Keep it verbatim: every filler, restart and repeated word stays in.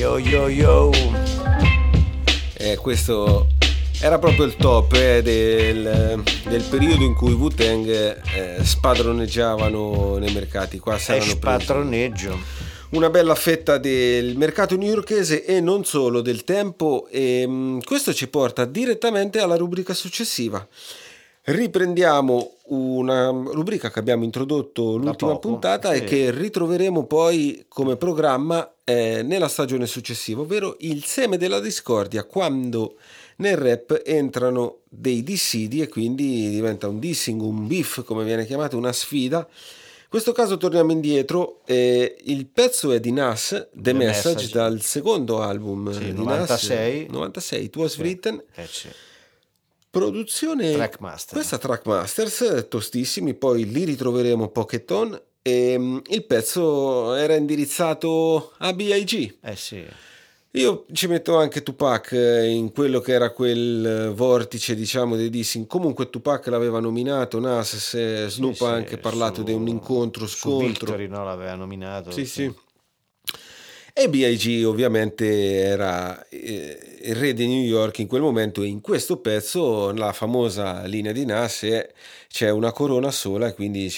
Yo yo yo. Eh, questo era proprio il top eh, del, del periodo in cui Wu-Tang eh, spadroneggiavano nei mercati. Qua È saranno presi spadroneggio. una bella fetta del mercato newyorkese e non solo del tempo, e mh, questo ci porta direttamente alla rubrica successiva. Riprendiamo una rubrica che abbiamo introdotto l'ultima poco, puntata sì. e che ritroveremo poi come programma eh, nella stagione successiva, ovvero il seme della discordia, quando nel rap entrano dei dissidi e quindi diventa un dissing, un beef come viene chiamato, una sfida. In questo caso torniamo indietro, eh, il pezzo è di Nas, The, The Message, Message. dal secondo album Sì, di novantasei. Nas, novantasei, It Was Sì. Written. Eh sì. Produzione Trackmaster. questa Trackmasters, tostissimi, poi li ritroveremo Pocketon e um, il pezzo era indirizzato a B I G. Eh sì. Io ci metto anche Tupac in quello che era quel vortice, diciamo, dei dissing. Comunque Tupac l'aveva nominato, Nas, se Snoop Sì, ha sì, anche parlato su- di un incontro su scontro. Victory, no, l'aveva nominato. Sì, sì. E B I G ovviamente era eh, il re di New York in quel momento, e in questo pezzo la famosa linea di Nas è c'è una corona sola e quindi